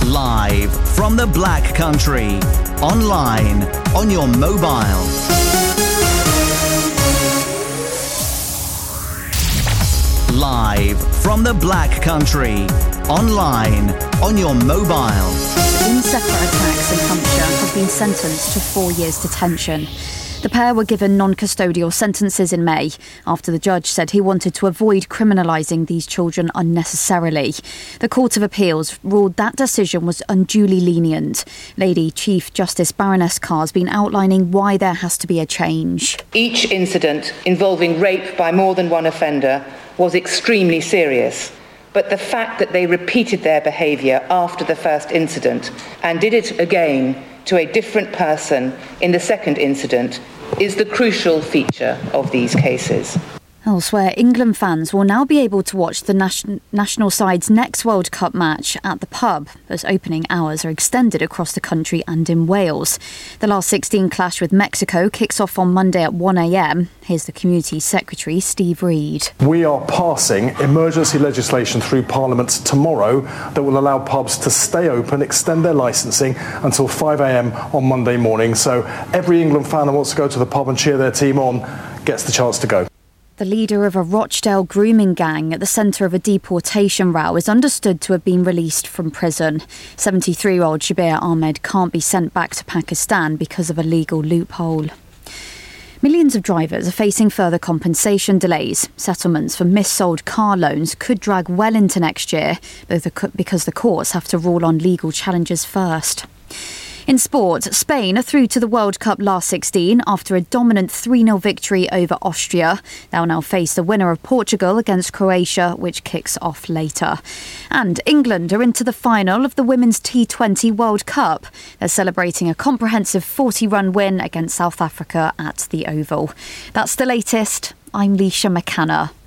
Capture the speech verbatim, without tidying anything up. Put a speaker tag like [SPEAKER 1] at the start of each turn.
[SPEAKER 1] Live from the Black Country. Online, on your mobile. Live from the Black Country. Online, on your mobile.
[SPEAKER 2] In separate attacks in Hampshire have been sentenced to four years detention. The pair were given non-custodial sentences in May after the judge said he wanted to avoid criminalising these children unnecessarily. The Court of Appeals ruled that decision was unduly lenient. Lady Chief Justice Baroness Carr has been outlining why there has to be a change.
[SPEAKER 3] Each incident involving rape by more than one offender was extremely serious. But the fact that they repeated their behaviour after the first incident and did it again to a different person in the second incident is the crucial feature of these cases.
[SPEAKER 2] Elsewhere, England fans will now be able to watch the nation- national side's next World Cup match at the pub, as opening hours are extended across the country and in Wales. The last sixteen clash with Mexico kicks off on Monday at one a.m. Here's the Community Secretary, Steve Reed.
[SPEAKER 4] We are passing emergency legislation through Parliament tomorrow that will allow pubs to stay open, extend their licensing until five a.m. on Monday morning. So every England fan that wants to go to the pub and cheer their team on gets the chance to go.
[SPEAKER 2] The leader of a Rochdale grooming gang at the centre of a deportation row is understood to have been released from prison. seventy-three-year-old Shabir Ahmed can't be sent back to Pakistan because of a legal loophole. Millions of drivers are facing further compensation delays. Settlements for mis-sold car loans could drag well into next year, because the courts have to rule on legal challenges first. In sport, Spain are through to the World Cup last sixteen after a dominant three nil victory over Austria. They'll now face the winner of Portugal against Croatia, which kicks off later. And England are into the final of the Women's T twenty World Cup. They're celebrating a comprehensive forty-run win against South Africa at the Oval. That's the latest. I'm Leisha McCanna.